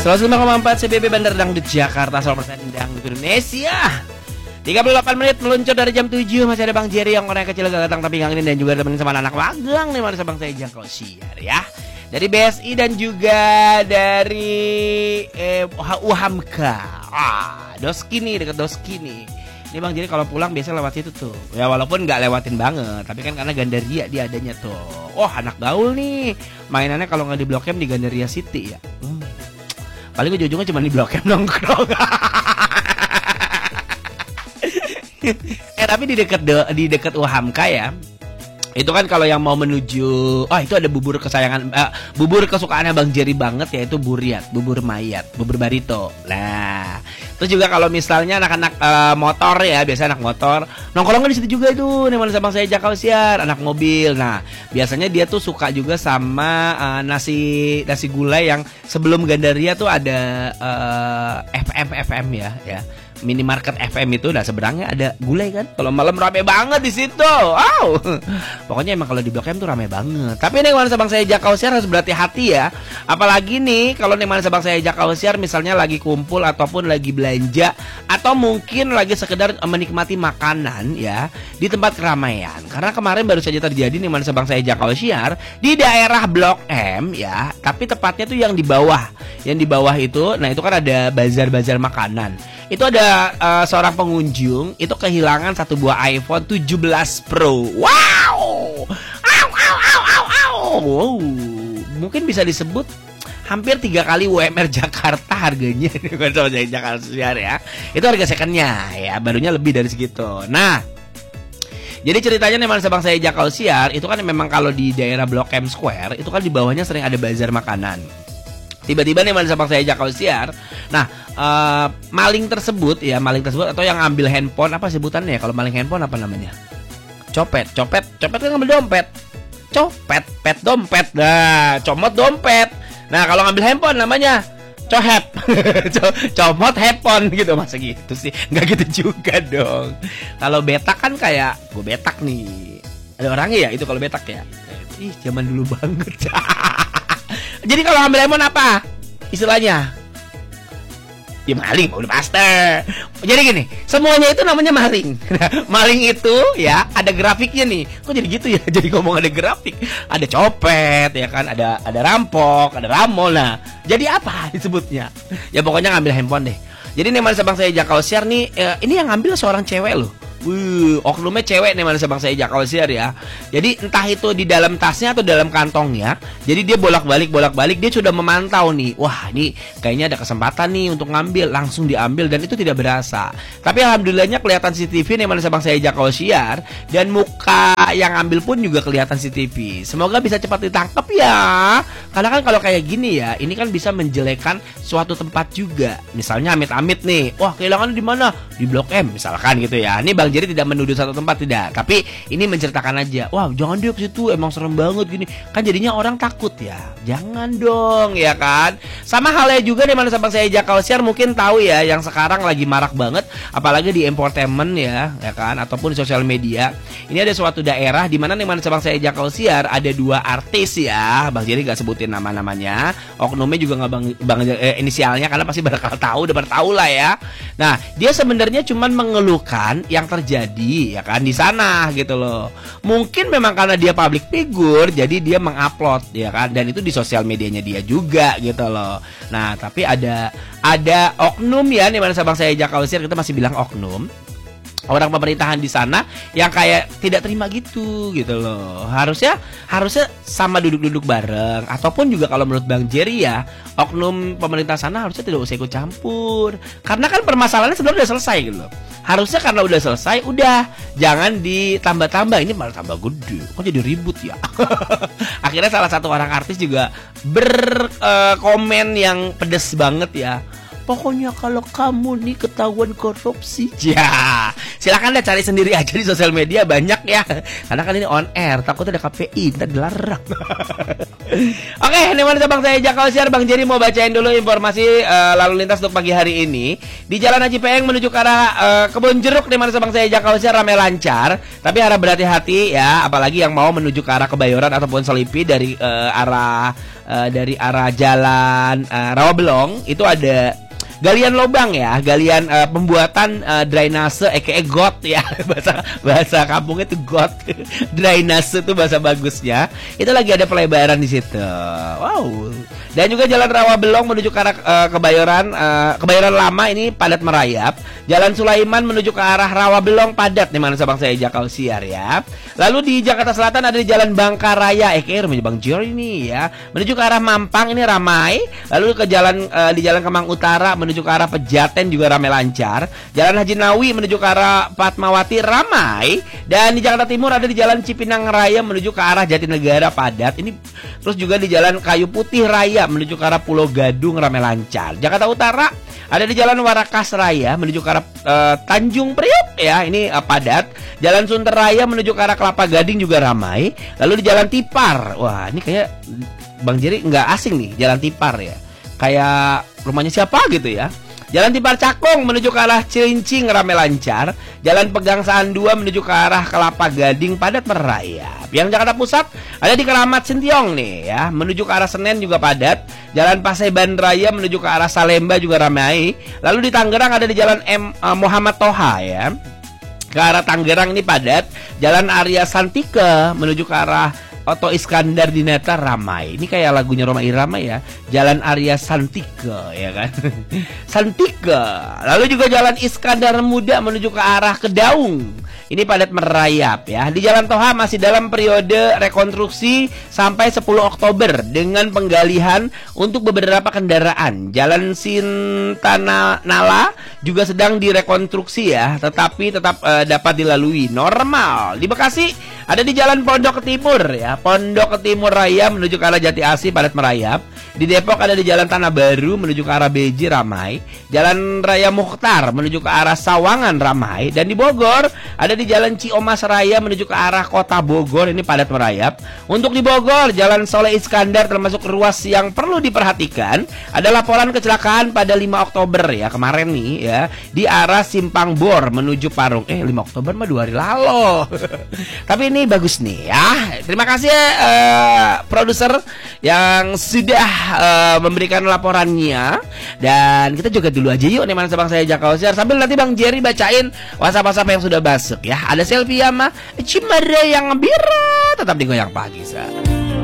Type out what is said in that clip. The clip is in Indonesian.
105,4 CBB Bandar Dangdut Jakarta, 100% Dangdut Indonesia. 38 menit meluncur dari jam 7. Masih ada Bang Jerry yang orangnya kecil gak datang tapi ngangin. Dan juga temenin sama anak magang nih, mana Bang saya jangkau siar ya. Dari BSI dan juga dari UHAMKA. Doski nih, dekat Doski nih. Ini Bang Jerry kalau pulang biasa lewat situ tuh. Ya walaupun gak lewatin banget, tapi kan karena Gandaria dia adanya tuh. Oh anak gaul nih. Mainannya kalau gak di Blok M di Gandaria City ya. Paling ujung-ujungnya cuma di Blok M nongkrong. Tapi di dekat UHAMKA ya. Itu kan kalau yang mau menuju, itu ada bubur kesayangan, bubur kesukaannya Bang Jerry banget, yaitu buriat, bubur mayat, bubur barito. Nah, terus juga kalau misalnya anak-anak motor ya, biasa anak motor nongkrongnya di situ juga itu. Nih mana Bang saya jangkau siar, anak mobil. Nah, biasanya dia tuh suka juga sama nasi gulai yang sebelum Gandaria tuh ada FM ya. Minimarket FM itu, nah seberangnya ada gulai kan. Kalau malam rame banget di situ. Wow. Pokoknya emang kalau di Blok M tuh rame banget. Tapi nih mana Bang saya jangkau siar harus berhati-hati ya. Apalagi nih kalau nih mana Bang saya jangkau siar misalnya lagi kumpul ataupun lagi belanja atau mungkin lagi sekedar menikmati makanan ya di tempat keramaian. Karena kemarin baru saja terjadi nih mana Bang saya jangkau siar di daerah Blok M ya. Tapi tepatnya tuh yang di bawah. Yang di bawah itu, nah itu kan ada bazar-bazar makanan. Itu ada seorang pengunjung itu kehilangan satu buah iPhone 17 Pro. Wow. Wow. Mungkin bisa disebut hampir 3 kali UMR Jakarta harganya. Sama Jakarta ya. Itu harga secondnya ya, barunya lebih dari segitu. Nah, jadi ceritanya nih Bang saya jangkau siar itu kan memang kalau di daerah Blok M Square itu kan di bawahnya sering ada bazar makanan. Tiba-tiba nih Bang saya jangkau siar. Nah, maling tersebut atau yang ambil handphone, apa sebutannya ya kalau maling handphone apa namanya? Copet kan ngambil dompet. Pet dompet. Nah, comot dompet. Nah, kalau ngambil handphone namanya cohep. Comot handphone gitu. Masa gitu sih? Nggak gitu juga dong. Kalau betak kan kayak gue betak nih. Ada orangnya ya itu kalau betak ya. Ih, zaman dulu banget. Jadi kalau ngambil handphone apa istilahnya? Ya maling, udah pasti. Jadi gini, semuanya itu namanya maling. Maling itu ya ada grafiknya nih. Kok jadi gitu ya? Jadi ngomong ada grafik, ada copet ya kan, ada rampok, ada ramol. Nah, jadi apa disebutnya? Ya pokoknya ngambil handphone deh. Jadi nih mana Bang saya jangkau siar nih, ini yang ngambil seorang cewek loh. Oknumnya cewek nih mana Bang saya jangkau siar ya. Jadi entah itu di dalam tasnya atau dalam kantongnya. Jadi dia bolak-balik dia sudah memantau nih. Wah, ini kayaknya ada kesempatan nih untuk ngambil, langsung diambil dan itu tidak berasa. Tapi alhamdulillahnya kelihatan CCTV nih mana Bang saya jangkau siar dan muka yang ambil pun juga kelihatan CCTV. Semoga bisa cepat ditangkap ya. Karena kan kalau kayak gini ya, ini kan bisa menjelekkan suatu tempat juga. Misalnya amit-amit nih. Wah, kehilangan di mana? Di Blok M misalkan gitu ya. Ini Bang Jerry tidak menuduh satu tempat, tidak, tapi ini menceritakan aja. Wah, jangan dia ke situ, emang serem banget gini. Kan jadinya orang takut ya. Jangan dong, ya kan? Sama halnya juga nih mana Bang saya jangkau siar mungkin tahu ya yang sekarang lagi marak banget apalagi di entertainment ya kan ataupun di sosial media. Ini ada suatu daerah di mana nih mana Bang saya jangkau siar ada 2 artis ya. Bang Jerry gak sebutin nama-namanya. Oknumnya juga nggak bang inisialnya karena pasti bakal tahu, udah tahu lah ya. Nah, dia sebenarnya cuman mengeluhkan yang terjadi ya kan di sana gitu loh. Mungkin memang karena dia public figure jadi dia mengupload ya kan, dan itu di sosial medianya dia juga gitu loh. Nah, tapi ada oknum ya nih mana Bang saya jangkau siar, kita masih bilang oknum. Orang pemerintahan di sana yang kayak tidak terima gitu loh. Harusnya sama duduk-duduk bareng. Ataupun juga kalau menurut Bang Jerry ya, oknum pemerintah sana harusnya tidak usah ikut campur. Karena kan permasalahannya sebenarnya udah selesai gitu loh. Harusnya karena udah selesai, udah jangan ditambah-tambah. Ini malah tambah gede. Kok jadi ribut ya? Akhirnya salah satu orang artis juga berkomen yang pedes banget ya. Pokoknya kalau kamu nih ketahuan korupsi, ya silakan deh cari sendiri aja di sosial media, banyak ya. Karena kan ini on air, takutnya ada KPI, ntar dilarang. Oke, ini mana Bang saya jangkau siar. Bang Jerry mau bacain dulu informasi lalu lintas untuk pagi hari ini. Di Jalan Haji Peeng menuju ke arah Kebun Jeruk, di mana Bang saya jangkau siar ramai lancar. Tapi harap berhati-hati ya, apalagi yang mau menuju ke arah Kebayoran ataupun Selipi dari arah dari arah jalan Rawabelong itu ada galian lobang ya, galian pembuatan drainase got ya. bahasa kampungnya itu got. Drainase itu bahasa bagusnya. Itu lagi ada pelebaran di situ. Wow. Dan juga jalan Rawabelong menuju ke arah Kebayoran Lama ini padat merayap. Jalan Sulaiman menuju ke arah Rawabelong padat nih mana sabang saya Jakau Siar ya. Lalu di Jakarta Selatan ada di Jalan Bangkaraya, rumahnya Bang Jor ini ya. Menuju ke arah Mampang ini ramai. Lalu ke di Jalan Kemang Utara menuju ke arah Pejaten juga ramai lancar. Jalan Haji Nawi menuju ke arah Fatmawati ramai. Dan di Jakarta Timur ada di Jalan Cipinang Raya menuju ke arah Jatinegara padat. Ini terus juga di Jalan Kayu Putih Raya menuju ke arah Pulau Gadung ramai lancar. Jakarta Utara ada di Jalan Warakas Raya menuju ke arah Tanjung Priok ya, ini padat. Jalan Sunter Raya menuju ke arah Kelapa Gading juga ramai. Lalu di Jalan Tipar, wah ini kayak Bang Jerry nggak asing nih, Jalan Tipar ya. Kayak rumahnya siapa gitu ya. Jalan Tipar Cakung menuju ke arah Cilincing ramai lancar. Jalan Pegangsaan 2 menuju ke arah Kelapa Gading padat merayap. Yang Jakarta Pusat ada di Keramat Sintiong nih ya, menuju ke arah Senen juga padat. Jalan Paseban Raya menuju ke arah Salemba juga ramai. Lalu di Tangerang ada di Jalan Muhammad Toha ya, ke arah Tangerang ini padat. Jalan Arya Santika menuju ke arah Oto Iskandar Dinata ramai. Ini kayak lagunya Roma Irama ya. Jalan Arya Santika ya kan. Santika. Lalu juga Jalan Iskandar Muda menuju ke arah Kedaung. Ini padat merayap ya. Di Jalan Toha masih dalam periode rekonstruksi sampai 10 Oktober dengan penggalian untuk beberapa kendaraan. Jalan Sintanala juga sedang direkonstruksi ya, tetapi tetap dapat dilalui normal. Di Bekasi ada di Jalan Pondok Timur ya, Pondok Timur Raya menuju ke arah Jati Asih padat merayap. Di Depok ada di Jalan Tanah Baru menuju ke arah Beji ramai. Jalan Raya Mukhtar menuju ke arah Sawangan ramai. Dan di Bogor ada di Jalan Ciomas Raya menuju ke arah Kota Bogor ini padat merayap. Untuk di Bogor, Jalan Soleh Iskandar termasuk ruas yang perlu diperhatikan. Ada laporan kecelakaan pada 5 Oktober ya, kemarin nih ya, di arah Simpang Bor menuju Parung. 5 Oktober mah 2 hari lalu. Tapi ini bagus nih ya. Terima kasih produser yang sudah memberikan laporannya. Dan kita juga dulu aja yuk nih mana sabang saya Jakau Siar, sambil nanti Bang Jerry bacain WhatsApp yang sudah masuk ya. Ada Selfie sama Cimara yang biru tetap digoyang pagi.